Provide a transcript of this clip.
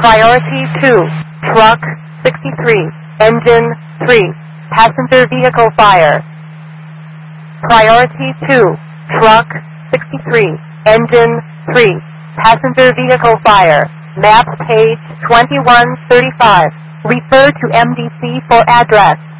Priority 2, truck 63, engine 3, passenger vehicle fire. Priority 2, truck 63, engine 3, passenger vehicle fire. Map page 2135. Refer to MDC for address.